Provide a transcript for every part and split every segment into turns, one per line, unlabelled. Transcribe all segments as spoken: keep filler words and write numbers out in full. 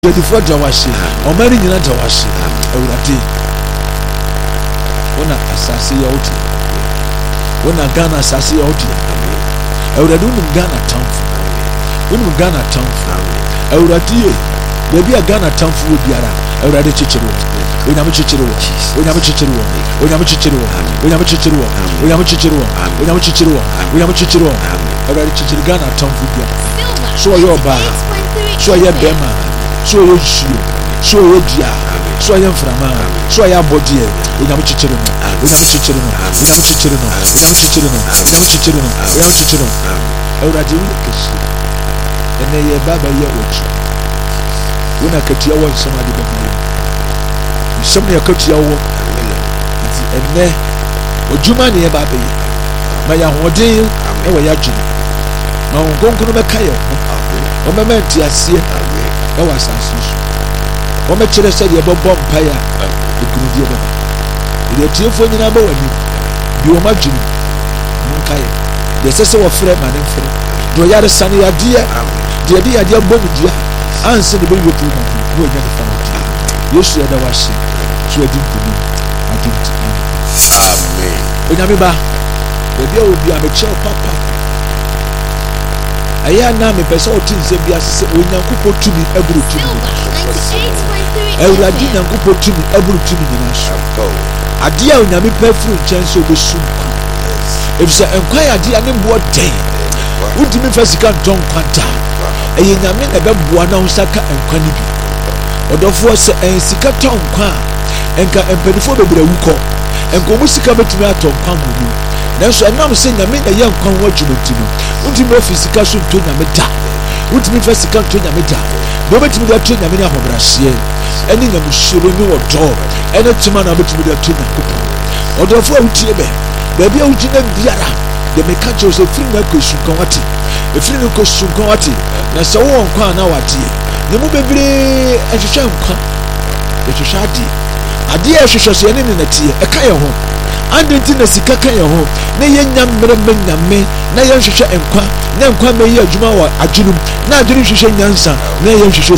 twenty-four Jawashi, or many in Jawashi, Eurati. When I assassi out, when I Ghana assassi out, Euradun Ghana town, when Ghana town, Eurati, maybe a Ghana town for Biara, Euradi Chichero, when I'm a Chichero, when I'm a Chichero, when I'm a Chichero, when I'm a Chichero, when I'm a Chichero, when I'm a Chichero, when I'm a Chichero, Euradi Chichero Ghana town for Biara. So you're bad, so you're Bema. So you shoot, so you dia, so you frama, so you body. We never chichero, we never chichero, we never chichero, we never chichero, we never chichero, we never chichero. Euradi we kiss. And they are baba ye watch. When I cut your one, somebody but me. Somebody cut your one. And there, what you money about me? My young ordain, and we are jim. Now I'm going to make a or my man, I see. I was answering. What my children said about bomb fire, the good year. The telephone in our body. You imagine Munkai. The sister of Fred man and Fred. Do you have a sunny idea? The idea, dear bomb, dear. Answer the baby to me. No, you have found. You should have watched it. So I didn't believe. I didn't. Amen. When I'm back, the dear will be a mature papa. I am now a person who thinks that we are when you put to me every two minutes. Every day, you put to me every two minutes. A dear, when I'm a perfume chance over soon. If you inquire, dear, name what day would you first come down quanta? A young man about one saka and quanibi. Or the force and sika town qua and can empty for the Wuko and go musica to me at Tom Pamu. Now, so I'm not saying I made a young con watch you to me. Would you know physical soon to Nameta? Would you first come to Nameta? Nobody to the train Namina of Russia. Any of you should know a door. And a man of it with a train. Or the four Tiebe. Baby, I would never be a they may catch us a free question. A free question. Now, so on Quan now, dear. The movie and you shall come. The society. A dear, she shall see any in a tear, a kaya home. And the thing is, Kaka, your home. Nay, young men, me, nay, young Shisha and Qua, then Qua may you Juma, a junum, now didn't you say Yansa, nay, young Shisha.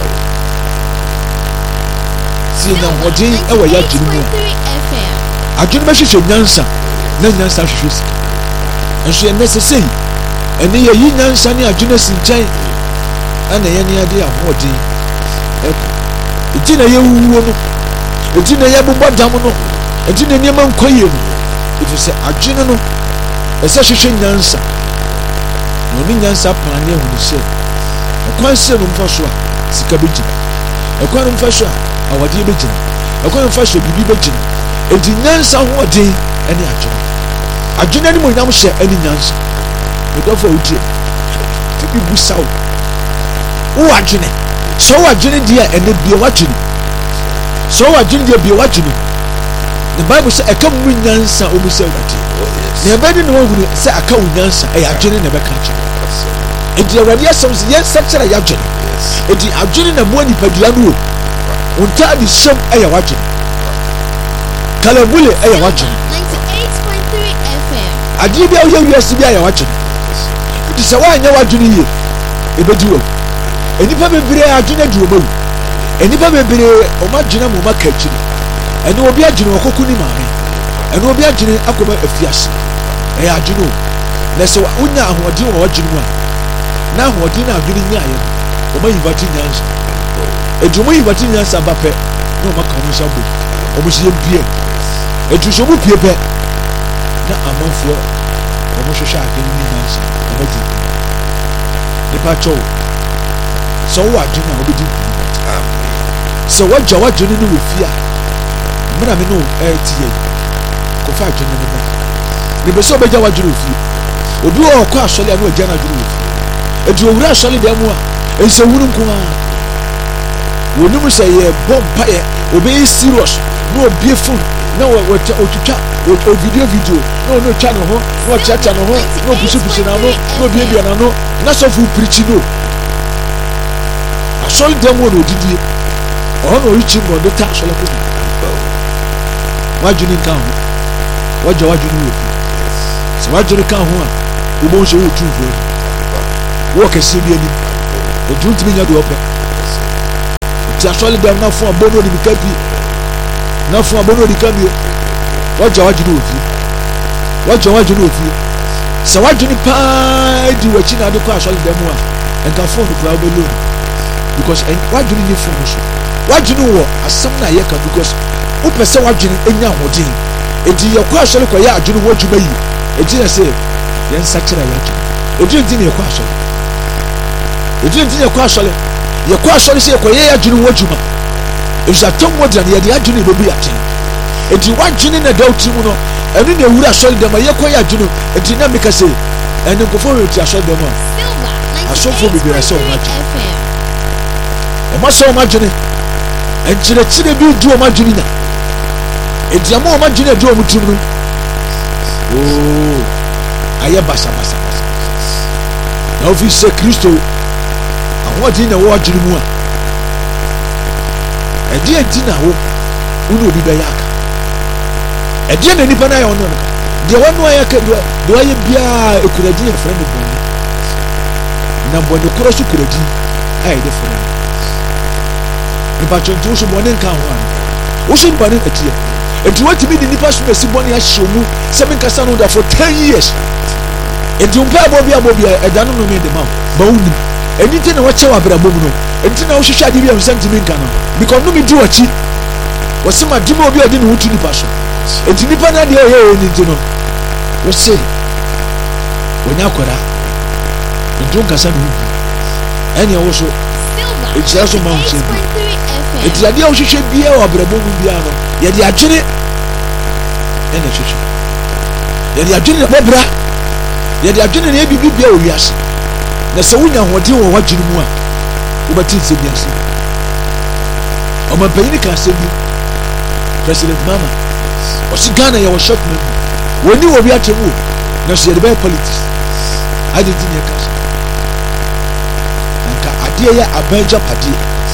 See now, what day our Yajum. I do not say Yansa, then Yansa Shis. And she necessary. And they are you Yansa near Junus in China. And any idea of what day. It didn't a woman. It didn't a yabu damono. And in the name of Koyim, if you say a general, a session answer, no mean answer, Pania will say, a question of Fashua, Sikabiji, a quantum Fasha, our dear Bijin, a quantum Fasha, be Bijin, and the answer what day, any action. A general will now share any answer, but of all to be Busau. Who are Jenny? So are Jenny dear, and it be watching. So are Jenny be watching. The Bible says, "I come with Nansa, almost everything." The abandoned one will say, "I come with Nansa, I have journeyed never catch." And the Arabian songs, yes, such a yacht. And the Algerian and money per Dianu. Until the sum I am watching. Calabule, I am watching.
ninety-eight point three F M.
I give you your S B I watching. It is a wine you are doing here. A bedu. And if I be a junior duo, and if I be a marginal catching. And no be a general Kokuni Mami, and no be a general Akoma Fias. I had you know. Let's say, Una, who are doing what you want. Now, what dinner doing Yayan, or my Vatinians. And to me, Vatinians are Bape, no Macamus Abu, or Monsieur Pierre. And to show Pierre, not a month for or Moshe Shark in the answer. The patrol. So what dinner will be doing? So what Jawa Journey with fear? I know L T A. Go fight to me. The Beso Bejawa Jurufi. Or do all crash Sally and Jana Jurufi. And you rush Sally Demua. And so wouldn't come on. When you say a bomb fire, obey serious, no be full, no what to chat, or video video, no no channel, no chat channel, no push push no baby and no, not so full preaching. No. I saw them one who did it. Oh no, reaching on the tax. Why do you need count? What do you want to do? So, why do you count one? You won't show you two. Walk a city, or do you mean you do open? ti asɔle dɛm na fo abono di bika bi na fo abono di ka bi wagya wagye no ofie wagya wagye no ofie sɛ wagye ni paa di wachi na de kɔ asɔle dɛm a enka fo no kura obelo because wagye ni fo no so wagye no wɔ asɛm na yɛ ka because wopɛ sɛ wagye ni enya hoden enti yɛ kɔ asɔle kɔ yɛ adwene wɔ dwuma yi enti na sɛ yɛn sa kyerɛ yɛn enti enti na yɛ kɔ asɔle enti enti na yɛ kɔ asɔle yɛ kɔ asɔle sɛ yɛ kɔ yɛ adwene wɔ dwuma efi atam wɔ dira yɛ de adwene bɛbu yɛten enti wagye na daw ti mu no ɛno na ewura asɔle dɛm a yɛ kɔ yɛ adwene enti na meka sɛ ɛne nkɔfo wɔ ti asɔle dɛm a asɔfo bebree sɛ wɔn adwene wɔn asɛ wɔn adwene nkyerɛkyerɛ bi di wɔn adwene nya enti ama wɔn adwene di wɔn tirim no ooo ayɛ basabasa na ofi sɛ kristo ahoɔden na ɛwɔ adwene mu a ɛdeɛ nti na wo wone obi bɛyɛ aka ɛdeɛ na nipa no ayɛ ɔno no deɛ wɔno ayɛ ka deɛ wayɛ biaa ɛkuradi yɛ frɛ no bɔne na bɔne korɔ so kuradi a yɛde frɛ no nipa kyɔnti wo so bɔne nka ho ano wo so bɔne atiɛ enti watumi de nipa so masi bɔne ahyɛ mu sɛ menkasa no da for ten years enti mpɛ abɔ bi abɔ bi ɛda no no me de ma ba wonim ɛni nti na wɔkyɛ wɔ abrabɔ mu no enti na wohwehwɛ ade bi a nsɛm tumi nka no because no me di wakyi wɔsɛm adwuma obi a ɔde ne ho tu nipa so enti nipa no adeɛ ɛyɛ ɛyɛ ne nti no wɔse wɔnya akɔda nti nkasa ne ho ɛne ɛwo so ɛkyerɛ so ma wo kyerɛ bi enti adeɛ a wohwehwɛ biara wɔ abrabɔ mu biara no yɛde adwene ɛna hwehwɛ yɛde adwene na bɔbra yɛde adwene na ɛbibi biara wɔ wiase na sɛ wonya ahoɔden wɔ w'adwene mu a wobɛte nsɛm bi ase ɔmampanyini ka asɛm bi president mama ɔsi ghana yɛwɔ short man wɔni wɔ bi akyɛ mu o na so yɛde bɛyɛ politics ade nti ne yɛka so anka adeɛ yɛ abɛngya padeɛ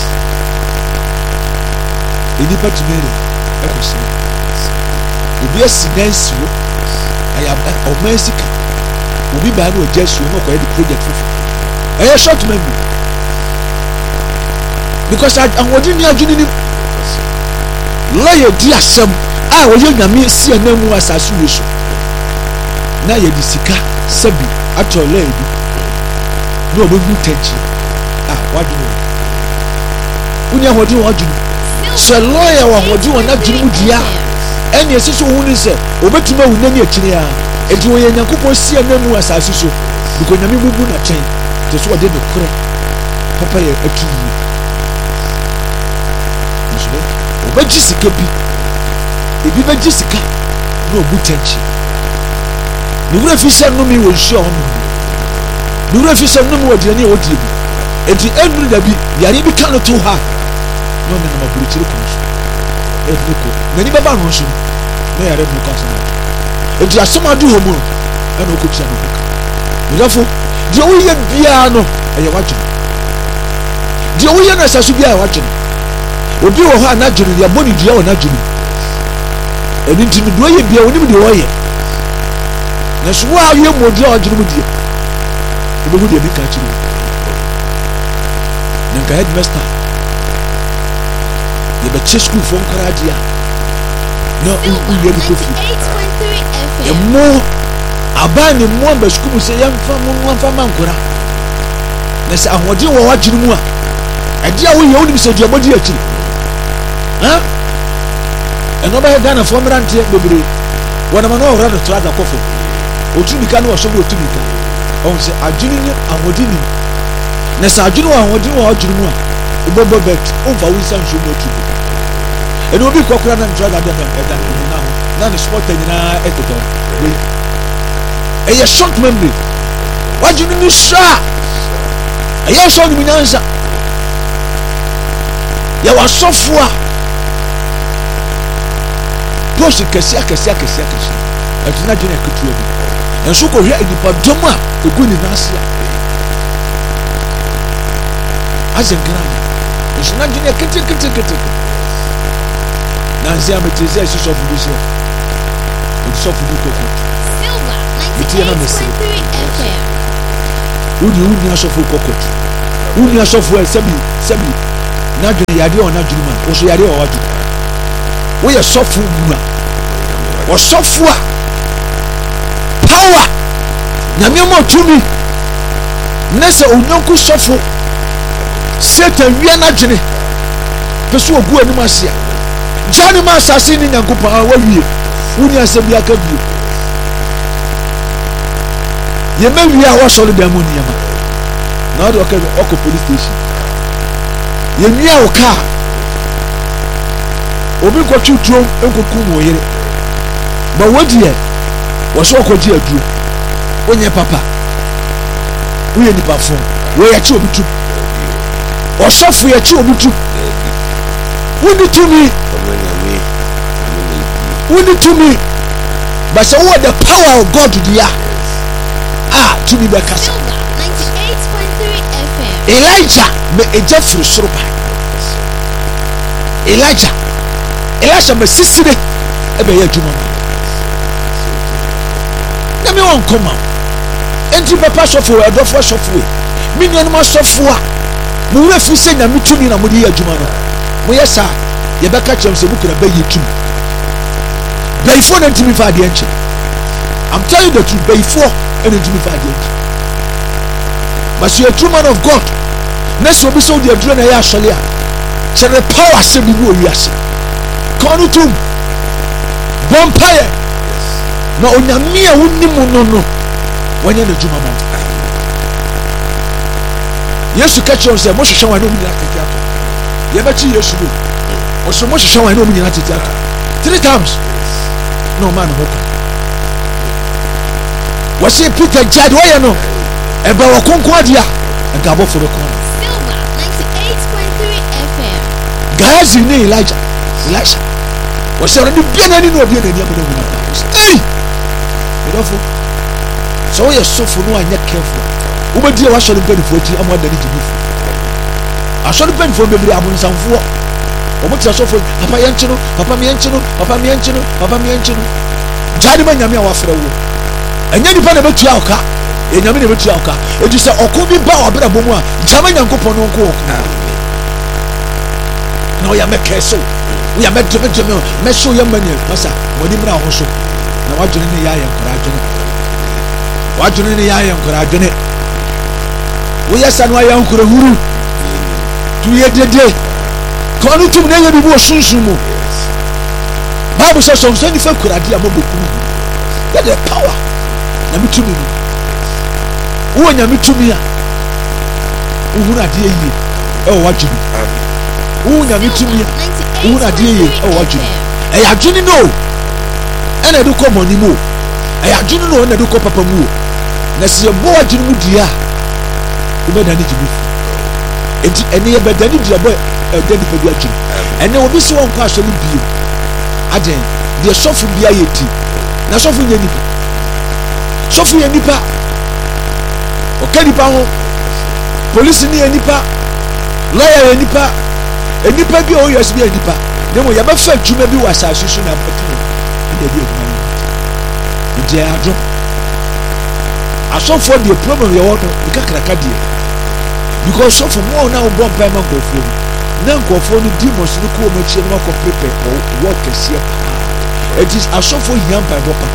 nnipa tumi yɛ ɛkɔ si obi asi nansi wo ayɛ ɔman sika obi baa no ɔgya asuo na ɔkɔyɛ de project foforɔ ɛyɛ short man bi because ahoɔden ne adwene nim lɔyɛ di asɛm a wɔyɛ nyame si ɛnam mu asase wɔ so na yɛde sika sɛbi atɔ lɔyɛ bi na ɔbɛbu tɛnkyi a wadwene wonya ahoɔden wɔ adwene sɛ lɔyɛ wɔ ahoɔden wɔ n'adwene mu dua ɛne ɛsɛ sɛ wohu ne sɛ ɔbɛtumi awu n'ani akyire a enti wɔyɛ nyankopɔn si ɛnam mu asase so because nyame bubu na kyɛn te so ɔde ne korɛ papa yɛ atu yie ɔbɛgye sika bi ebi bɛgye sika na ɔbu tɛnkyi ne wura fi sɛ nnome wɔ nsuo a ɔnom ne wura fi sɛ nnome wɔ aduane a ɔdie mu enti ɛnnuru da bi yare bi ka no to ha na ɔnenam aburokyire kɔn so ɛdi ne kɔ n'ani bɛba no nso na yare no kɔ asɛm a enti asɛm ado hɔ mu no ɛna ɔkɔtua no kɔka medafo deɛ woyɛ biara no ɛyɛ w'adwene deɛ woyɛ no asase biara ɛyɛ w'adwene obi wɔ hɔ a n'adwene deɛ bɔ ne dua wɔ n'adwene ɛno nti no deɛ ɔyɛ biara onim deɛ ɔyɛ na so wo a woyɛ mmɔdua a ɔdwene mu deɛ wobɛhu deɛ meka kyerɛ wo na nka headmaster yɛbɛkyɛ sukuufoɔ nkɔraa deɛ a na woyɛ no kɔ fie ɛmo aban ne mmoa mba sukuu mu sɛ yɛmfa mo mfa ma nkora na sɛ ahoɔden wɔ w'adwene mu a ɛdeɛ a woyɛ wonim sɛ duabɔ di akyiri ha ɛno bɛyɛ ghanafoɔ mmeranteɛ bebree wɔnam na ɔwora no trada kɔfo ɔtu mika ne wɔsɔ bi ɔtu mika ɔhu sɛ adwene ne ahoɔden nim na sɛ adwene wɔ ahoɔden wɔ w'adwene mu a wobɛbɔ bet womfa wo nsa nsuo mu atu mika ɛne obi kɔkora na ntrada de ɛda ne ho na ne spɔta nyinaa ɛdedɔ wei ɛyɛ short memory w'adwene ne sra ɛyɛ sɛ ɔnim nyansa yɛwɔ asɔfoɔ a post kɛseɛ kɛseɛ kɛseɛ kɛseɛ ɛto n'adwene ɛketewa bi nso kɔhwɛ nipadɔm a ɛgu ne n'ase a asɛ nkira nso n'adwene ɛketekete nansi a mete sɛ ɛsi sɔfo bi sɛ ɔde sɔfo bi kɔkɔ mete yɛ na mɛsi wodi wuni asɔfo kɔkɔ wuni asɔfo ɛ sɛbi sɛbi na dwene yade o na dwene ma wo so yade o wadu wo ye sofo wura wo sofo a power nyame mo tumi nese onyonku sofo Satan wia na dwene peso ogu anim asia jani ma asase ni nyankopon a wawie wuni asebia ka bio ye mewia wo so le da mu niama na do ka oko police station ye nwia wo ka obi ko tutuo enkoku mo yere ba wodi e wo so ko ji aduro onye papa wo ye nipa fon wo ya chi obi tu o sofu ya chi obi tu woni to me woni to me but so what the power of God dia ah to me be kasa
ninety-eight point three F M
Elijah me eja furu soro ba Elijah Elijah me sisire e be ya djuma na me won koma enti papa sofo edofo sofo mi nua no sofo a mo wura fi se nya mitumi na mo di ya djuma no mo yesa ye be ka chem se bu kura be yitumi beifo na ntimi fa de enche I'm telling you the truth beifo and ntimi fa de enche but you a true man of God next will be so the adrenaline na ya sole a se the power se bi wo wiase kono tum vampire na onyame a wonni mu no no wanya na djuma ma Yesu ka chem se mo hwehwe wan no mu nyina tete ato ye ba chi Yesu bo o so mo hwehwe wan no mu nyina tete ato three times no man ho ko wo se Peter jad wo ye no e ba wo konko adia nka aboforo ko
Silver ninety-eight point three F M
Gazi ni Elijah Elijah wo se ro bi na ni no bi na ni amodo mu ei odofo so ye sofo no anya careful wo be die wa shori mpani fo ti amada ni jibu ashori mpani fo be bri abunsanfo omo ti asofo papa yenchino papa mi yenchino papa mi yenchino papa mi yenchino jani ma nyame a wafre wo enya nipa na betu awka enyame na betu awka eju se oko bi ba obra bomu a jama nyankopon no nko no ya mekeso wo ya medjeme djeme me so ya mani masa woni mra ho so na wadwene ne ya ya nkora adwene wadwene ne ya ya nkora adwene wo ya sanwa ya nkora huru tu ye dede kono tum na ye bi wo sunsumu Bible says so so ni fa kurade a mobeku that the power na mitumi ni wo nya mitumi a uhuru ade yi e wo wadwene wo nya mitumi a uhuru ade yi e wo wadwene e ya dwene no e na do ko moni mo e ya dwene no na do ko papa mu na se bo wadwene mu dia wo be da ni jibu enti ene ye be da ni dia boy e da ni pa bi adwene ene obi se won kwa so ni bio aden de sofu bia yeti na sofu nya nipa sofu nya nipa o ka nipa ho police ni nipa lawyer ya nipa enipa bi o yes bi nipa demo ya ba fa djuma bi wasa asusu na patino inde bi eduma ni je adwo asofo de problem ya wono bika kraka die because sofu mo na wo bompa ma gofo na nkofo ni demons ni ko ma chie na ko prepare o work kese pa it is asofo hiam by papa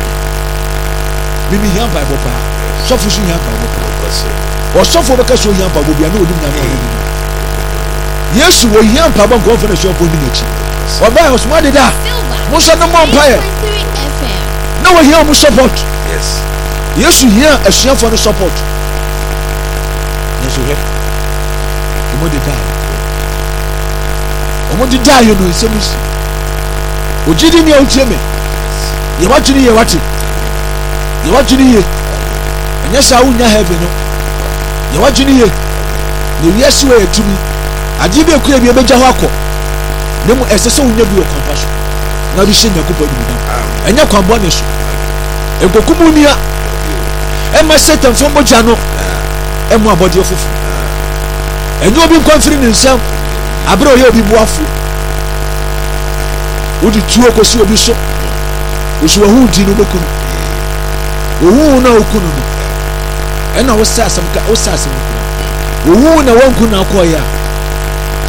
mimi hiam by papa sofu su hiam by papa o sofu be ka so hiam by bobia na odim na na Yesu wo hiam pa bon konfo na so ko ni nachi o ba o small deda mo so no mo empire na wo hiam mo support yes Yesu hiam asuafo no support Yesu he mo deda omo di die no semusi ojidi ni otieme ye watuni ye wati ye watuni ye enya sa unya heaven no ye watuni ye ne wiase we etumi adi be ku e bi ebeja ho akọ nemu esese unya bi okwan so na bi hye nyakopa bi na enya kwan bo ne so egokumu nia e ma Satan fo moja no e mu abode ofufu enyo bi nkwanfiri ne nsam abro ye obi buafo odi tuo kosi obi so oso hu di no bekunu ohu na okunu no ena wo sasam ka wo sasam ohu na wanku na akoya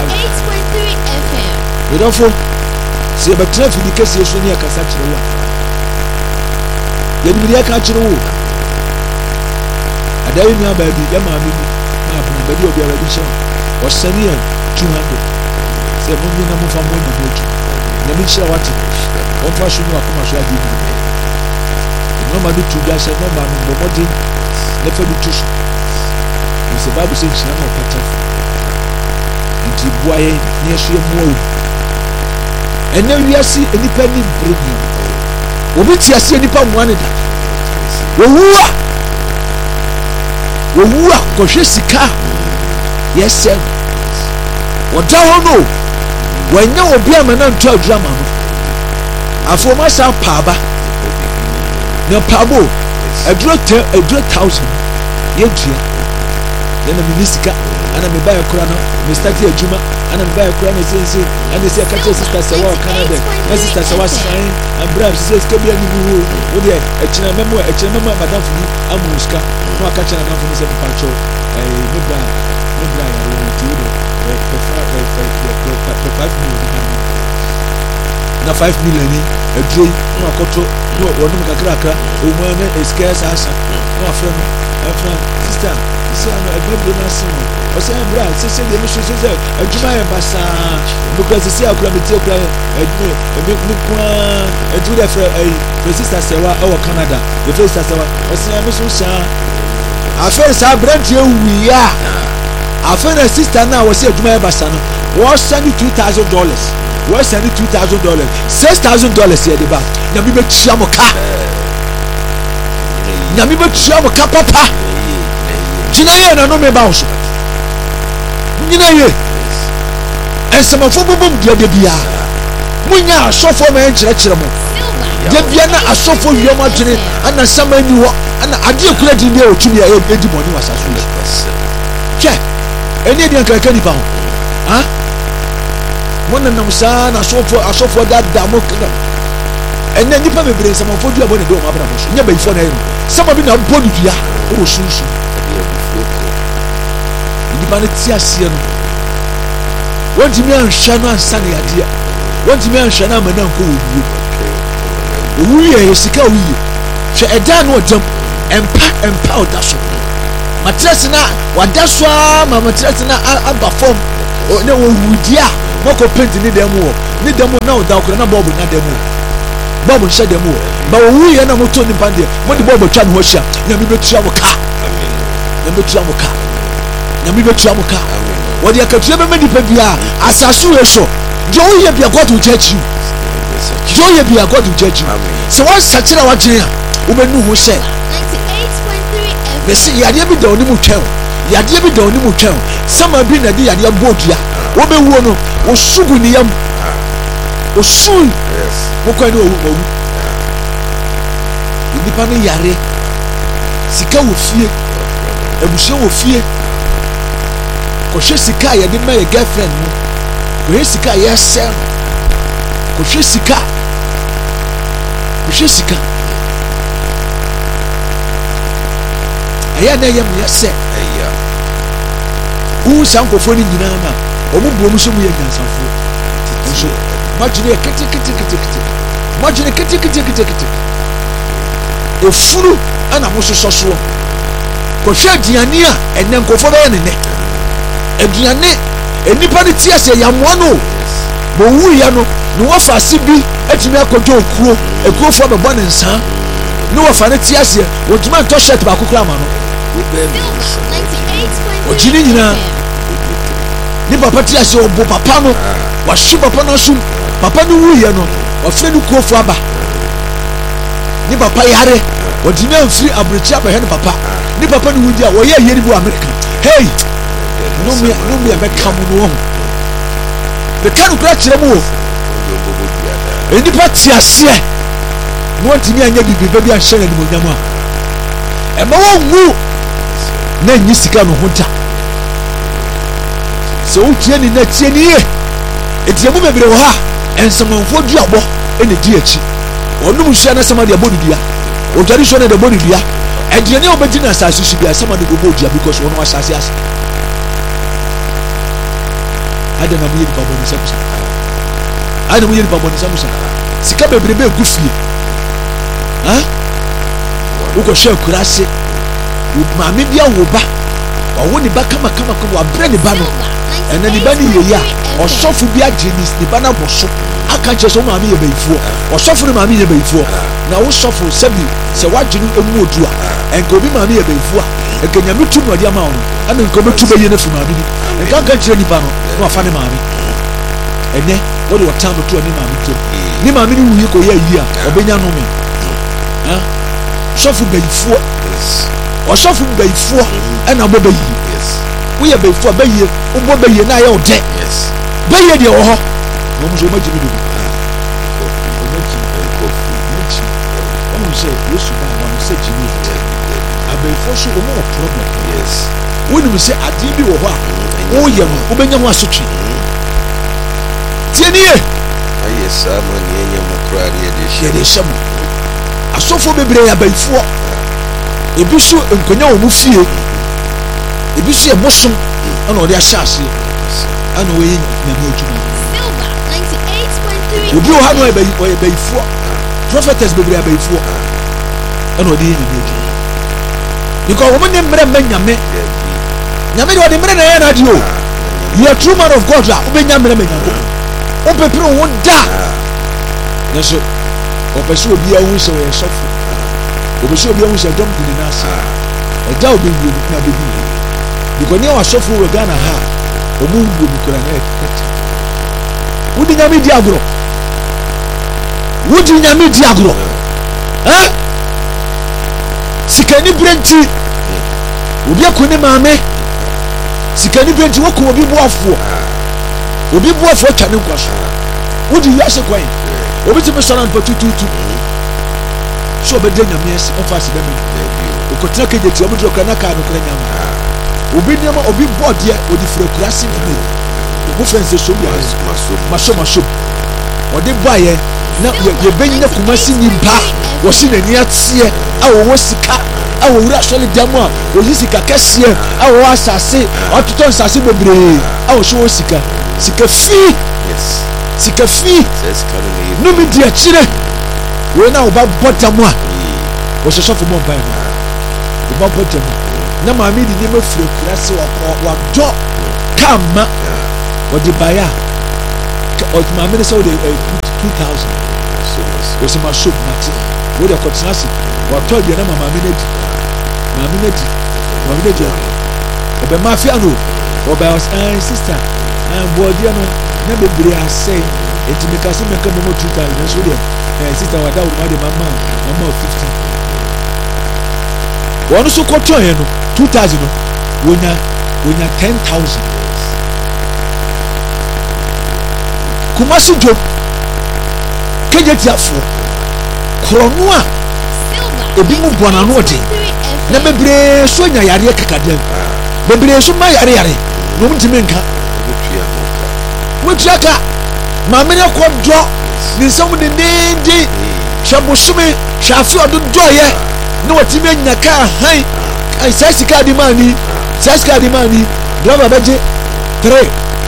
ya
eight point three F M.
Yɛdɔfo sɛ yɛbɛtena fidi kɛseɛ so ne yɛkasa kyerɛ wo a yɛde biriɛ ka kyerɛ wo ada yi nua baabi yɛ maame mu na abena baabi obi awurade hyɛ wo ɔsɛne yɛ two hundred sɛ mommi na momfa mo anya mo atu nyame nhyira wate wɔmfa so ne wakoma so agye mu nɔma no tu dwa hyɛ nɔma no mmɔ mmɔden na fa bi tu so sɛ bible sɛ nhyira na ɔkata fo nti boa yɛn ne yɛso yɛmmoa wo ɛnɛ wiase nnipa ni mbere nneɛma obi te aseɛ nnipa mmoa ne da wɔwu a wɔwu a kɔhwɛ sika yɛsɛ wɔda hɔ no wɔanya obi ama na nto adura ma no afei ɔma sa paaba na paabo aduro aduro thousand yɛdua yɛna mene sika ana meba yɛ kora no me starte adwuma ana meba yɛ kora no sɛnsɛn ana sɛ ɛka kyerɛ sister sɛ wɔ Canada na sister sɛ wasan ambra sɛ sika bi ani mu wo wo deɛ ɛkyerɛ mɛmɔ ɛkyerɛ mɛmɔ madamfo ni amu sika na waka kyerɛ madamfo ni sɛ mepa kyɛw ɛɛ me bra me bra yɛ wɔ nti wo deɛ pɛfra pɛ five million na five million ni aduro yi na wakɔtɔ na wɔnom kakrakra ɔmu ana sika yɛ saa sa na wafrɛ no ɛfra sister sister no ɛgbɛbrɛ no ase no ɔsɛ ɛbrɛ a sɛsɛ deɛ mehyɛ sɛ sɛ adwuma yɛ basaa mekura sɛsɛ akora metie kora me koaa aduru dɛ frɛ ɛyi frɛ sister sɛwa ɛwɔ Canada yɛfrɛ sister sɛwa ɔsɛ ɛme so saa afei saa aberanteɛ wuiɛ a afei na sister no a wɔsɛ adwuma yɛ basa no wɔsɛne two thousand dollars wɔsɛne two thousand dollars six thousand dollars yɛde ba nyame bɛkyia mo ka nyame bɛkyia mo ka papa gyina yɛ na no meba wo so gyina yɛ ɛnsɛmafo bobom deɛ da biara monya asɔfo ma ɛnkyerɛkyerɛ mo da bia na asɔfo wiam adwene ana nsɛm ani hɔ ana adeɛ kura di ne a ɔtumi a ɛdi bɔne wɔ asaso yi hwɛ ɛne deɛ nkraka nipa ho ha monenam saa na asɔfo asɔfo dada mo kram ɛnɛ nipa bebree nsɛmafo dua bɔne de wɔn abrabɔ so nyɛ bayifo na ɛno sɛma bi na bɔ ne dua wɔ sunsun nipa ne ti aseɛ no wɔntumi anhwɛ no ansa ne yadeɛ wɔntumi anhwɛ no ama no ankɔ wɔ wuo owu yɛ yɛ sika owu yɛ hwɛ ɛda no ɔdam ɛmpa ɛmpa ɔda so matrɛse na wada so a ma matrɛse na aba fam na wɔwu di a moko paint ni dem wo ni dem na o da okra na bob na dem wo bob hye dem wo ba wo ye na moto ni pande mo di bob twa no ho hia na mi betua mo ka amen na betua mo ka na mi betua mo ka wo di akatua be mani pa bia asasu we so jo wo ye bia God will judge you jo ye bia God will judge you so one sachira wa gye a wo be nu ho hye
ninety-eight point three F M
besi yade bi da oni mu twɛn yade bi da oni mu twɛn sama bi na di yade bodua wo be wuo no wo sugu ni yam wo su yes wo kwa ni wo wo nipa no yare sika wo fie ebusie wo fie ko hwe sika yade ma ye girlfriend no ko hwe sika ye sel ko hwe sika ko hwe sika aya na yam yese aya u sankofo ni nyina na omu buomu so mu ye nyansafo nso magine kete kete kete kete magine kete kete kete kete efuru ana mososo so ko hwe aduane a enne nkofo be ne ne aduane enipa ne tie se yamoa no bo wu ya no ne wo fa se bi atumi akojo okuo ekuofo be bɔ ne nsa ne wo fa ne tie se wo tuma nto shirt ba kokura ma no o jini nyina ni papa tie se obo papa no wa hwe papa no so papa no wu ya no wa fe ne kuofo aba ni papa yare o jini amfiri abrechi aba he ne papa ni papa no wu dia wo ye yeri bu America hey no me no me be kam no ho be kan kura kire mu o eni pa ti ase no ntimi anya bibi be a hye na ni monyam a e ma wo wu na nyi sika no ho ta so utie ni na tie ni e etiamu bebre wo ha ensamanfo du abo ene di achi onum hye na sama de abo dudua o jari so na de abo dudua e die ne obedi na asase su bia sama de go dudua because one was asase as ada na muye babo ni sabusa ada muye babo ni sabusa sika bebre be gu fie ha uko hye kurase maame bia wo ba wo ni ba kama kama kama wa bre ni ba no ena ni ba ni ye ya osofu bia jenis ni ba na boso aka je so maame ye baifuo osofu ni maame ye baifuo na wo sofu sebi se waginu emu odua enka obi maame ye baifuo ekenya mitu no dia ma wo ana nko betu be ye na fu maame ni enka ka kire ni ba no no afa ni maame ene wo de wata no to ni maame to ni maame ni wuye ko ye yi a obenya no me ha sofu baifuo osofu baifuo ana bo bayi wo ye baifuo bayi wo bo bayi na ye ode yes bayi de wo ho wo mo so ma jibi do wo ma jibi ko fi wo mo se yesu ba wo se jibi abaifo so wo mo problem yes wo ni mo se ade bi wo ho a wo ye no wo benya ho asotwe tie ni e
aye sama ni enye mo kra de de
hye de hye mo asofo bebre ya baifuo ebi so nkonya wo mu fie ebi so e bosom ana odi ahye ase ana wo yi nyame adwuma
ninety-eight point three
obi o ha no e bayi o e bayifuo prophetess bebre ya bayifuo ana odi yi nyame adwuma because wo ne mre ma nyame nyame de odi mre na ye na di o you are true man of God la wo be nyame ma nyame o pepere wo da na so o pe so obi a hu se wo sofo obi so obi hu se dom di na asa e da obi wi na be bi because ne wa sofo we Ghana ha o mu wu bi kura na e wudi nyame di agro wudi nyame di agro eh sikani brenti obi akone maame sikani brenti woko obi boafo obi boafo twane nkwaso wudi yase kwan obi ti me sona npa tututu so obede nyame ese ofa se be me okotina keje ti obi dro na ka no kra nyama obi niam obi bodie odi fura kurasi bi mo fense so bi maso maso maso odi baye na ye benyina kumasi nyimpa wo si nani atie a wo sika a wo wura so le diamu a wo sika kese a wo asase ototo nsase bebre a wo so sika sika fi yes sika fi no me dia chire we na wo ba bodamu a wo so so fo mo ban na wo ba bodamu na maami di nyema fure kurase wa wa do kama wo di baya or my minister with two thousand. Was my shop, Martin. What a continuous. What told you, Mama Minute, Mamma Minute, Mamma Minute, or by Mafiano, or by our sister, and Bordiano, never be I say, it to make us make a moment two thousand. And sister, what I would marry my mom, I'm more fifty. One so called two thousand, when you're ten thousand. Kumasi job keje tiafo krono a ebi mu bona no ode na bebre so nya yare kakade bebre so ma yare yare no mutime nka mutuaka ma me ne kodo ni nsam de ndendi shabosume shafi odo doye na watime nya ka han ai sasi ka di mani sasi ka di mani driver beje three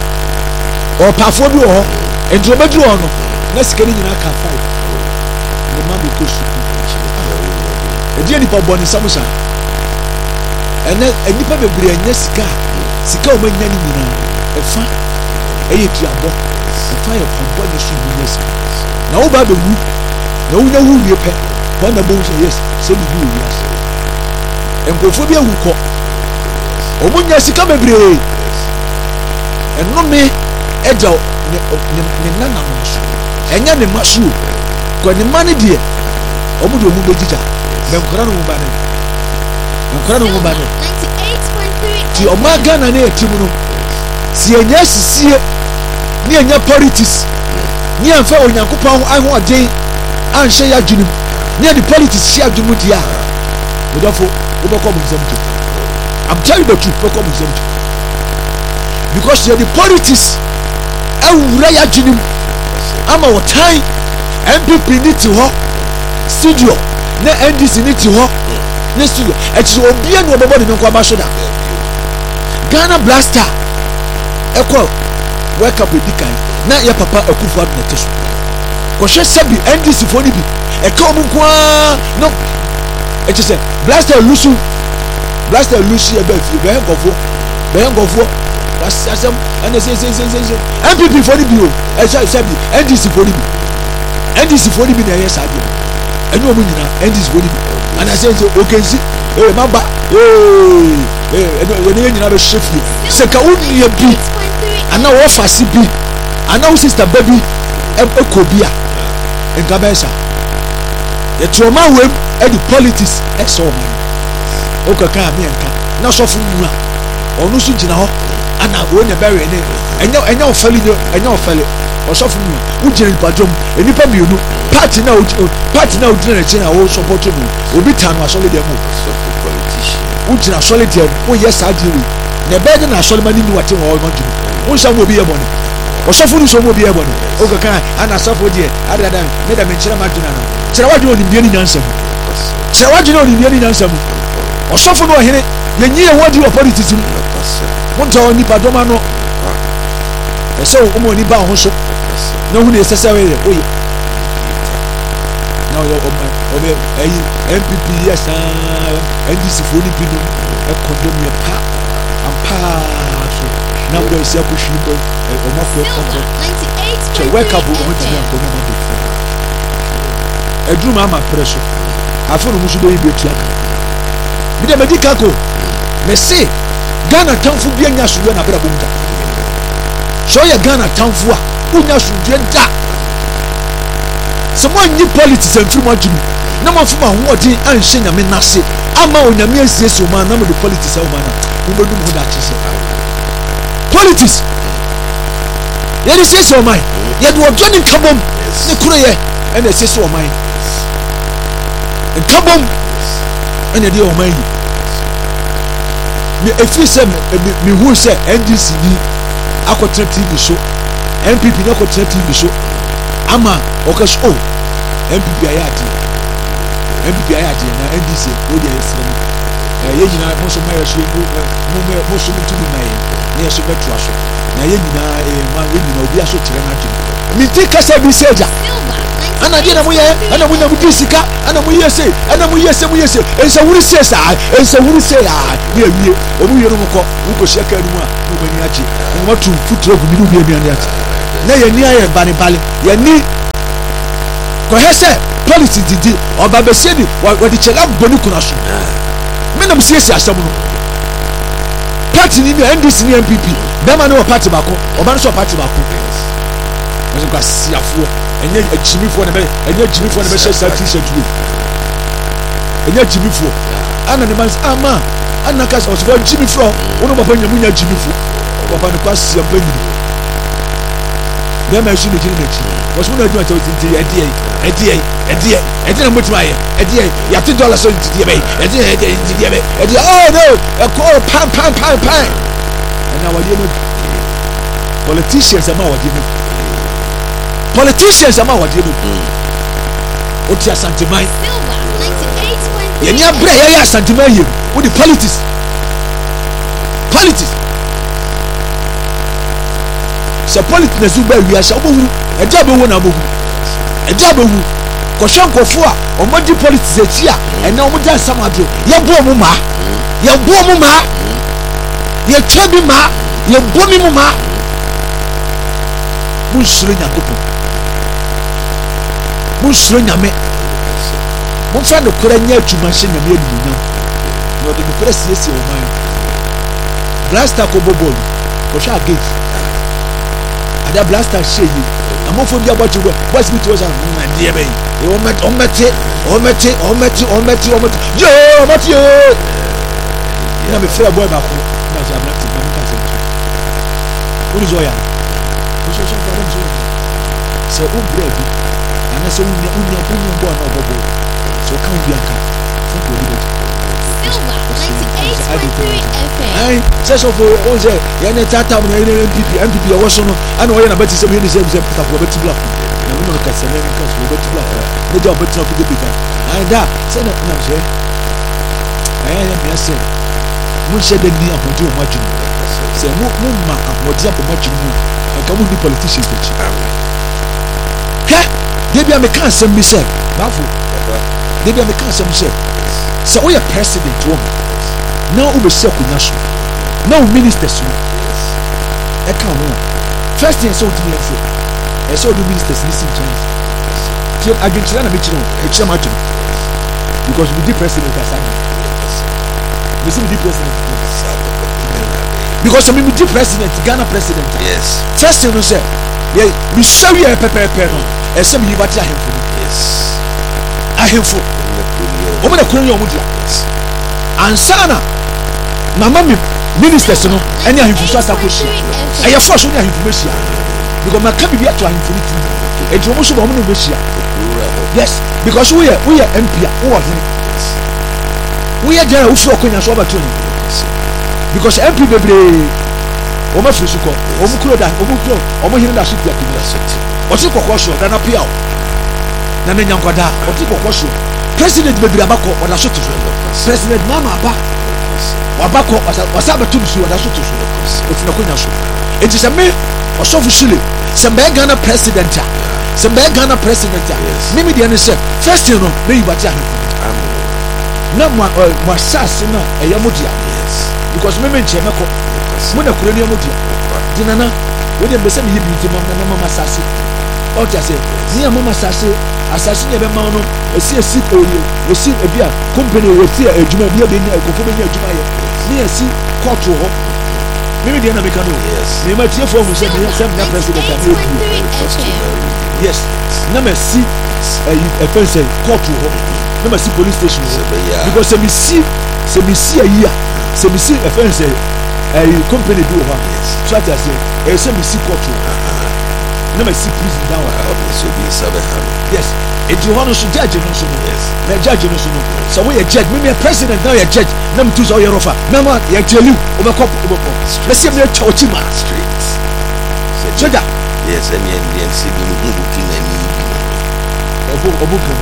o pafo bi o enti obedru ono na sika ni nyina ka five le ma be ko su e die ni pa boni samusa ene enipa bebre anya sika sika o manya ni nyina e fa eye tuabo e fa ye pa boni su ni yes na wo ba be wu na wo nya wu wie pe ko na bo so yes se ni wu yes enkofo bi ewu ko o munya sika bebre eno me eja ne nana mo so enya ne masu ko ne mane die omo de omo bejija me nkora no mo ba ne nkora no mo ba ne ti o ma Ghana na etimu no si enya sisie ni enya politics ni anfa onyankopon aho oden anhye ya dwunim ni the politics share dwumu dia odofo obekọ mo nzamto I'm telling you the truth obekọ mo nzamto because you the politics awura ya dwunim ama wotan M P P ni ti ho studio na N D C ni ti ho na studio e ti obi anu obebo ni nko aba so da Ghana Blaster eko wake up edikan na ya papa Akufo Addo na teso ko hwe sabi N D C fo ni bi e ka omu nko no e ti se Blaster lusu Blaster lusu e ba fi be ngofo be ngofo asem and say say say say M P P for the bio e say say N D C for the bio N D C for the bio na yes ade enu omu nyina N D C for the bio and I say say okensi eh maba eh eh enu enu nyina be shefi se ka uni ye bi ana wo fasi bi ana wo sister baby e ko bia enka ba esa ye trauma wem e di politics e so man o ka ka mi enka na so fu mu a onu su gina ho ana wo ne bury ne enya enya ofali ne enya ofali osofu mu wo gina padom enipa mienu party na party na udina na china wo support mu obi tanu asole dem wo gina solid dem wo yes adiri ne bege na asole mani ni wate wo no gina wo sha mo bi ye boni osofu ni so mo bi ye boni o ka kan ana safo die adada me da me chira ma gina na chira wa gina oni bi ni nyansam chira wa gina oni bi ni nyansam osofu no hene ye nyi ye wodi politics mu wonto ni padoma no eso omo ni ba ho so na hu ne sese we oye na yo o me ayi M P P yes ah N D C fo ni bi no e condom ye pa ampa so na boy se ko hwi bo o ma ko ko che wake up o ti an ko no ma do edrum ama preso afo no musu do yi betu aka bi de medical ko me se Ghana tanfu bi anya suwe na bra bonga so ye Ghana tanfu a unya suwe da so mo nyi politics en firma jimi na mo fuma ho odi anhye nyame nase ama onyame asieso ma na mo de politics e ma na mo bedu mo da chise politics ye de sieso mai ye de odwani kabom ne kuro ye ena sieso mai kabom ena de o mai me efi se me hu se N D C ni akotra T V show M P P ni akotra T V show ama okash o M P P ayati M P P ayati na N D C o de esem eh ye nyina mo so ma ye so mo mo so tu ni na ye ne so betu aso na ye nyina eh ma ye nyina obi aso kire na dwene mi ti kasa bi seja ana dia na mo ye ana mo na mo disika ana mo yese ana mo yese mo yese ensa wuri sesa ensa wuri se ya ye wie o mu yero mo ko wo ko sheka nu a mo bani achi mo tu futuro gu mi nu bi mi ani achi na yɛ ni ayɛ bani bali yɛ ni kɔhɛ sɛ politics didi ɔba bɛsie ni wɔde kyɛlɛ bɔni kuna so mena msiesie asɛm no party ni ni N D C ni N P P bɛma ne wɔ party baako ɔba no so wɔ party baako ɛsɛ nkɔ asiafoɔ ɛnyɛ agyimifoɔ na bɛ ɛnyɛ agyimifoɔ na bɛhyɛ saa t-shirt wei ɛnyɛ agyimifoɔ ana ne ma sɛ ama ana ka sɛ ɔsɔfo agyimifoɔ wɔn bɔbɔ nyamu nya agyimifoɔ ɔba no kɔ asia mpa nyini bɛma ɛsu ne gyina n'akyi wɔsɔfo na adwuma kyɛw tintin ɛdeɛ ɛdeɛ ɛdeɛ ɛdeɛ na mɔtuma ayɛ ɛdeɛ yàtí dɔla sɔ didiɛ bɛ ɛdeɛ ɛdeɛ didiɛ bɛ ɛdeɛ oh no ɛkɔ pan pan pan pan ɛna awadeɛ no politicians ɛma awadeɛ no politicians ɛma awadeɛ no o ti asanteman yɛn ni abirɛ yɛyɛ asanteman yɛ o di politics politics sɛ politics na su bɛ wia sɛ ɔbɛ wu ɛdi abɛ wu na abɛ wu ɛdi abɛ wu kɔhwɛ nkɔfo a ɔmo di politics akyi a ɛna ɔmo di asam aduro yɛ bu ɔmo maa yɛ bu ɔmo maa yɛ twɛ bi maa yɛ bu mi mu maa mo nsoro nyankopɔn mo nsoro nyame mo nfa nokora nyɛ adwuma hyɛ nyame animuonyam na ɔde nokora siesie wɔn man blaster kɔ bɔ bɔɔlu kɔhwɛ agate ada blaster hyɛ yi amofo bi abɔ kyerɛ boys bi to say na deɛ bɛyi ɔmɛte ɔmɛte ɔmɛte ɔmɛte ɔmɛte ɔmɛte yee ɔmɛte yee na me frɛ boy baako na sɛ abrante na nka sɛ woni zo ya wo so so fara nso sɛ o brɛ bi ana sɛ woni woni woni bɔ na ɔbɔbɔ so kan bi aka fo ko bi
Silver ninety-eight point three F M.
ai sɛ so fo o sɛ yɛ ne tata mo yɛ ne N P P N P P ɛwɔ so no ana ɔyɛ na bɛti sɛ mo yɛ ne sɛ sɛ pita ko bɛti block na mo no ka sɛ ne ka so bɛti block ne gya bɛti na ko de bita ai da sɛ na na sɛ ai ya me sɛ mo hyɛ de ni apɔnti o mo adwene sɛ mo mo ma apɔnti apɔ mo adwene mo nka mo ni politicians akyi hɛ de bia me ka asɛm mi sɛ bafo de bia me ka asɛm sɛ sɛ o yɛ president wo na o bɛ hyɛ akonya so na o ministers no ɛka ho first thing sɛ o tumi ɛfɛ ɛsɛ o do ministers ni si nkyɛn tí adwinkyerɛ na mi kyerɛ o ɛkyerɛ ma adwene because we di president asa na we si we di president because mi mi di president Ghana president
yes
first thing no sɛ yɛ mi sɛ wi yɛ pɛpɛɛpɛ no ɛsɛ mi yi ba ti ahemfo no
yes
ahemfo wɔn na kuro yɛ wɔn di a ansana mama mi ministers no ɛne ahemfo so asa kɔ hyia ɛyɛ force ne ahemfo bɛ hyia because ma ka bibi ato ahemfo ne ti eti wɔn so wɔn no bɛ hyia yes because wo yɛ wo yɛ M P a wo wɔ hene wo yɛ gyina wo fura konya so ɔbɛto ne because M P bebree wɔn afiri so kɔ wɔn kuro da wɔn kuro wɔn hene da so tia kiri ɔte kɔkɔɔ so dana pia o na ne nyankɔda ɔte kɔkɔɔ so president bebree abakɔ ɔda so to so president mama aba wabakɔ wasa abɛto ne so ɔda so to so ɔte na konya so eti sɛ me ɔsɔfo Shile sɛ mbɛyɛ Ghana president a sɛ mbɛyɛ Ghana president a mimi deɛ ne sɛ first thing no me yi ba ti ahemfo na mo mo asase na ɛyɛ mo dia because mimi nkyɛn mɛkɔ mo na kuro ne mo dia di nana wo de mbɛsɛ mi yi bi nti ma na mama asase ɔte ase ni mama asase asase ne bɛ ma no esi esi oye esi ebi a company wo ti adwuma bi ebi ni ekofo bɛ ni adwuma yɛ ni esi court hɔ mimi deɛ na meka no me ma tie fo hu sɛ me sɛ me president a me yes na me si ayi efense court hɔ na me si police station hɔ because sɛ me si sɛ me si ayi a sɛ me si efense ayi company bi wɔ hɔ so ati ase e sɛ me si court hɔ na me si prison down
so bi sabe ha
yes eti hɔ no so judge no so no na judge no so no sɛ wo yɛ judge me me president na yɛ judge na me tu sɛ wo yɛ rofa na ma yɛ tell wo bɛ kɔ wo bɛ kɔ na sɛ me yɛ twa ɔti ma
street
soja
yes and yen yen si bi mu buki na ni
obo obo kan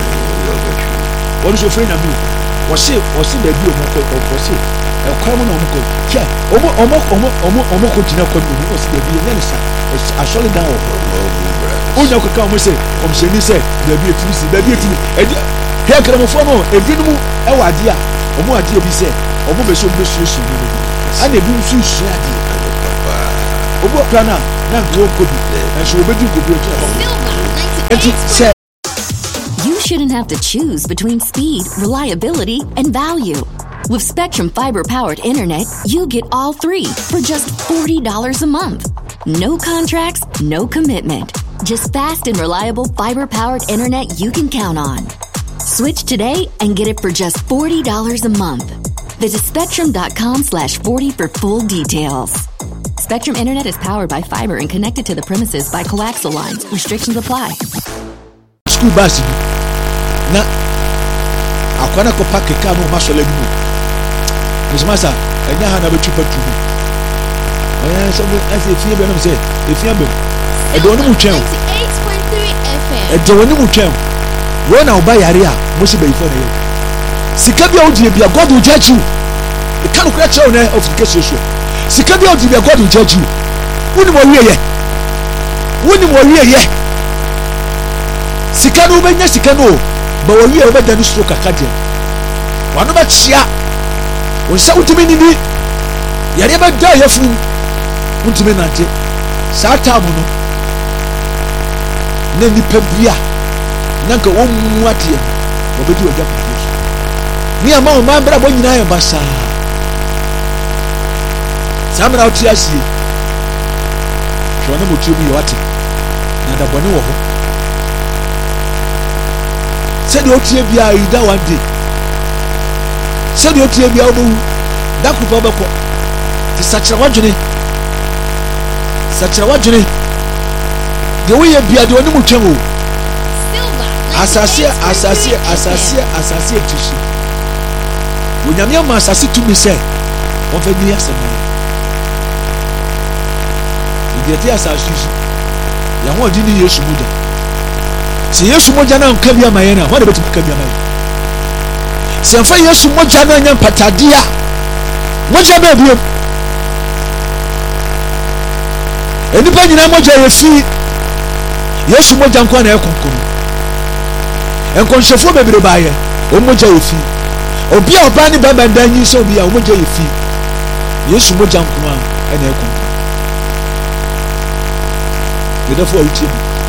wɔn nso fɛn na mi wɔsi wɔsi na ebi ɔmo kɔ wɔsi ɛkwan mu na ɔmo kɔ kɛ ɔmo ɔmo ɔmo ɔmo ɔmo kɔ gyina kɔ mu wɔsi na ebi yɛn nisa asɔre dan wɔ onya kɔ kan ɔmo sɛ ɔmo sɛ ni sɛ baabi etimi si baabi etimi ɛdi hɛ kramofoɔ no ebi no mu ɛwɔ adeɛ a ɔmo adeɛ bi sɛ ɔmo bɛ so ɔmo bɛ suo suo no ɛna ebi nso suo adeɛ obu okra na na go kobi and so obedi kobi enti say
you shouldn't have to choose between speed, reliability, and value. With Spectrum fiber-powered internet, you get all three for just forty dollars a month. No contracts, no commitment. Just fast and reliable fiber-powered internet you can count on. Switch today and get it for just forty dollars a month. Visit spectrum.com slash 40 for full details. Spectrum Internet is powered by fiber and connected to the premises by coaxial lines. Restrictions apply.
School bus. Na akwana ko pack ka no masole mu. Mr. Enya ha na betu patu. Oya so ase fie be no say e fie be. E do no mu twen.
eighty-eight point three F M.
E do no mu twen. Wo na oba yare a mo se be ifo na ye. Sika bia odi bia God will judge you. E kan ko kra na of the case so. Sika bia odi bia God will judge you. Woni mo wiye ye. Woni mo wiye ye. Sika no be nya sika no. Ba wo wiye oba danu stroke akade. Wano ba chia. Wo se utimi ni ni. Yare ba da yefu. Utimi nante. Sa tamu no. Na nipa bia. Nanka wo mu ade. Obedi oja pese. Ni ama o mambra bo nyina ye basa. Samra oti asie. Shona motu bi wate. Na da bone wo ho. Se de oti bia ida one day. Se de oti bia obo da ku ba ko. Ti sachira wadwene. Sachira wadwene. De wo ye bia de oni mutwen o. Asase asase asase asase tishi. Wonyame ama asase tumi se won fa ni asema. Idete asase tishi. Ya ho odi ni Yesu moja. Se Yesu moja na nka bia maye na, ho de betu ka bia maye. Se mfa Yesu moja na nya mpatade a. Moja ba biem. Enipa nyina moja ye fi. Yesu moja nko na ekonkon. Enkonshefo bebre baye omoja yefi obi a oba ni baba ndanyi so obi a omoja yefi Yesu moja nko a ene ekon yedafo awuti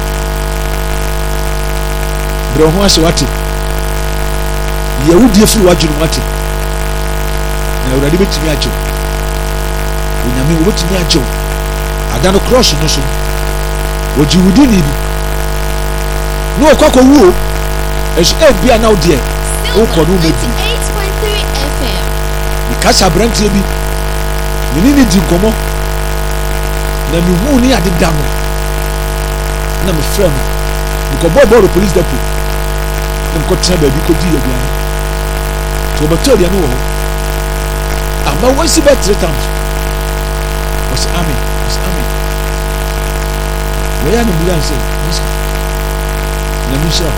bro ho ase wate yehudi efi wadwunu wate na urade betimi ajo onyame wo betimi ajo adano cross no so ojiwudi ni bi no okoko wuo es e bia na ode o ko no mebi
eighty-eight point three F M.
Ikasa brantie bi ni ni di nkomo na mi hu ni ade da no na me frem ko bobo police depot ko tena ba bi ko di ya bia to beto dia no wo ama won si be three times was amen was amen we ya no bilan say na mi sha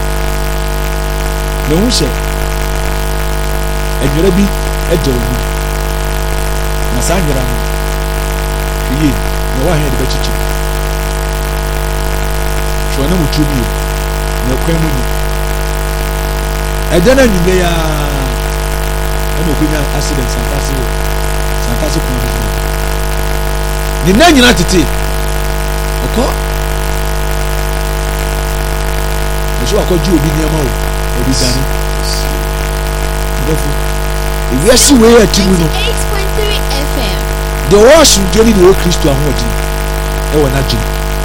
na hu se edwere bi edwere bi na sa nyera no yi na wa he de bechichi so na mutu bi na kwan mu ni edana nyime ya ana okunya accident santase santase ko ni na nyina tete oko so akoju obi ni ama o obi dani ndefu yes we atimu no
eighty-eight point three F M.
the wash ndeni ni o Kristo ahodi e wona gye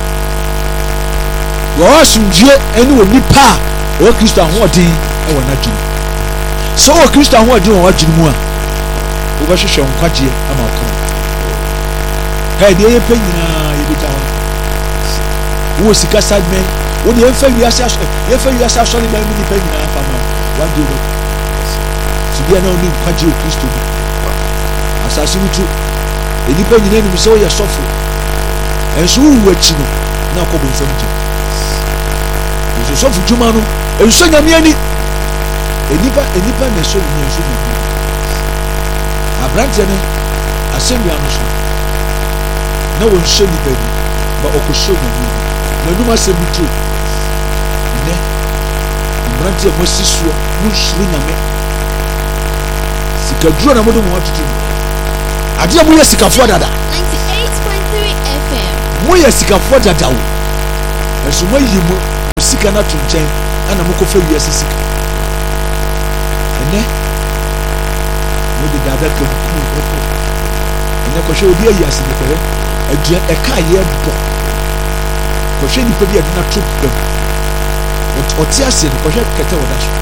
the wash ndie eni wo nipa o Kristo ahodi e wona gye so o Kristo ahodi won wagye mu a wo ba hwehwe nkwaje ama ko ha de ye pe nyina ye bi tawa wo sika sadme wo de ye fa wiase aso ye fa wiase aso ni ba mi ni pe nyina fa ma wa de wo sibia na oni nkwaje o Kristo bi asase mutu enipa nyina ni so ye sofo enso wu achi no na akobo nsam je enso sofo juma no enso nyame ani enipa enipa na so ni enso ni abrante ne asemi anu so na won hye ni baby ba okosho ni na numa se mutu ne abrante mo sisuo mo hye nyame sikaduro na modo mo watutu ade amu ye sikafo dada
ninety-eight point three
mo yɛ sikafo dadawo ɛso mo yi mo sika na to nkyɛn ana mo kɔfa wiase sika ɛnɛ mo de dada kam ku ɛkɔ ɛnɛ kɔhwɛ obi ayi ase ne kɔhwɛ adua ɛka yɛ bɔ kɔhwɛ nipa bi aduna to bam ɔte ase no kɔhwɛ kɛtɛ wɔ da so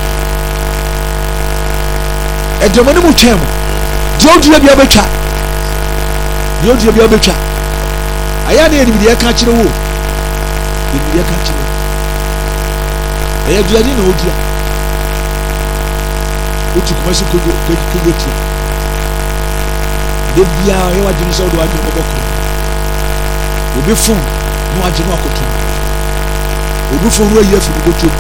ɛdɔm no mu twɛn mo deɛ odua bi abɛtwa deɛ odua bi abɛtwa ayɛ ne yɛnim deɛ ɛka kyerɛ wo yɛnim deɛ ɛka kyerɛ ɛyɛ aduane na odua wotu kuma si kogo kogo tia de biara yɛ wadwene sɛ wode wadwene bɔbɔ koro obi fon na wagye no akoto obi fon no ayi afi no bɔtwam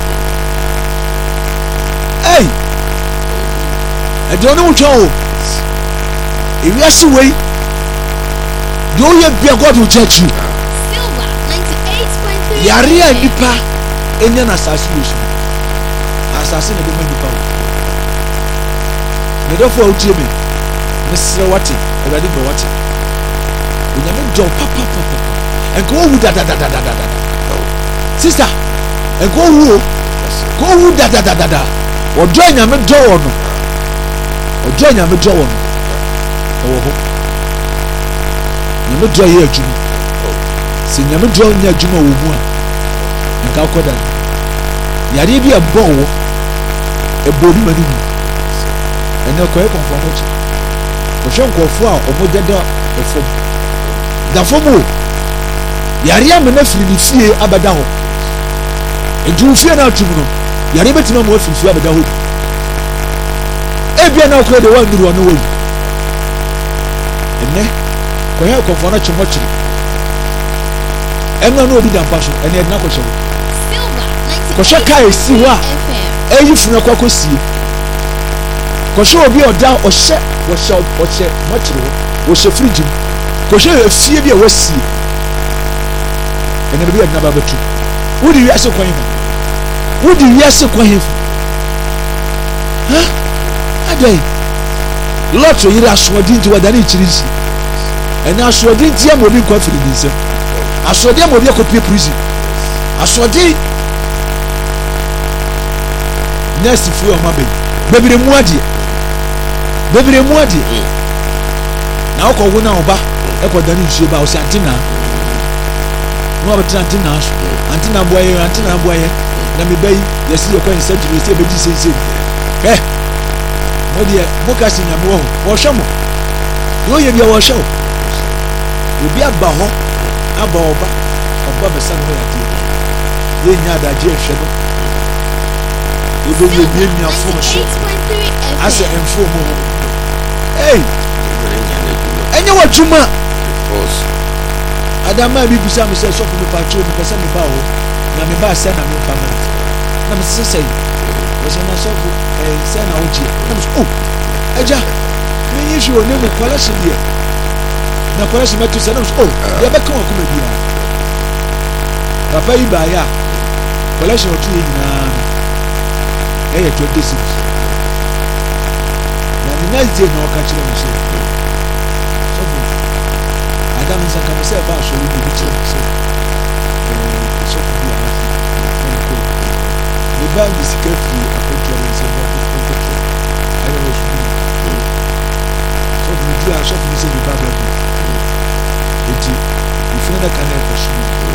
ei ɛdeɛ ɔne wo twɛn o ewiase wei deɛ woyɛ bia God will judge you
Silver ninety-eight point three.
yare a nipa ɛnya na asase wɔ so asase na ɛbɛma nipa wo medɔfo a wotie me mesrɛ wate awurade brɛ wate onyame dɔ papapapa ɛnka wowu dadadadadadada sister ɛnka wowu o ka wowu dadadadada ɔdɔ anyame dɔ wɔ no ɔdɔ anyame dɔ wɔ no ɛwɔ hɔ nyame dɔ yɛ adwuma sɛ nyame dɔ nyɛ adwuma wɔ mu a nka wokɔ da yareɛ bi ɛbɔ wɔ ɛbɔ ni ma no mu ɛnɛ kɔyɛ kɔmfɔm akyi kɔhwɛ nkɔɔfoɔ a ɔmo dada ɛfam da fam o yareɛ amena firi ne fie abɛda hɔ nti wo fie no atom no yareɛ bɛtumi ama wafiri fie abɛda hɔ ebia na wokɔyɛ de woannuru ɔno wɔ yi ɛnɛ kɔhwɛ kɔmfɔm no kyemmɔkyere ɛno no obi da mpa so ɛnɛ ɛdena kɔhyɛ wo kɔhwɛ kaa ɛsi hɔ a ɛyi funu akɔ akɔsie kɔhwɛ obi a ɔda ɔhyɛ wɔhyɛ ɔhyɛ mɔkyere hɔ wɔhyɛ firigye mu kɔhwɛ efie bi a wɔasie ɛnɛ no bi ɛdena ba bɛtu wodi wiase kwan ho wodi wiase kwan ho ha adai lɔtɔ yere asoɔden nti wɔda ne nkyiri nsi ɛnɛ asoɔden nti ama obi nkɔ afiri ne nsam asoɔden ama obi akɔpie prison asoɔden nurse firi ɔma bɛyi bebree mu adeɛ bebree mu adeɛ na ɔkɔ wo na ɔba ɛkɔ da ne nsuo ba ɔsɛ antena na ɔbɛtena antena so antena aboa yɛ antena aboa yɛ na meba yi yɛsi yɛkɔ nsa gyiri yɛsi yɛbɛgyi sensɛn ɛ mo deɛ mo ka si nyame wɔ hɔ wɔhwɛ mo deɛ ɔyɛ bia wɔhwɛ wo obi aba hɔ aba ɔba ɔba bɛsa no hɔ yɛ adeɛ yɛnya adagye ɛhwɛ no ebe yɛ bie nuafo so asɛ mfo mu ho ei ɛnyɛ wɔ adwuma adama bi bisa me sɛ sɔfo me patro me pɛ sɛ me ba hɔ na me ba sɛ na me mfa ma na me sɛ sɛ wɔsɛ na sɔfo ɛɛ sɛ na wogye na me sɛ o agya menyi hwɛ wɔ ne mu kɔlɛhye deɛ na kɔlɛhye mɛto sɛ na me sɛ o deɛ bɛka wɔ koma biara papa yi baayɛ a kɔlɛhye ɔto yɛ nyinaa no ɛyɛ twenty six na ne next day na ɔka kyerɛ me sɛ sɔfo adam nsa ka me sɛ ɛba asɔre ne bi kyerɛ me sɛ sɔfo bi a ɔnkɔ meba ne sika firi akɔntua me nsɛ bɔ ɔnkɔtɔ ayɛ wɔ sukuu sɔfo ne duru a sɔfo ne sɛ meba baabi enti mefiri no ka na ɛkɔ sukuu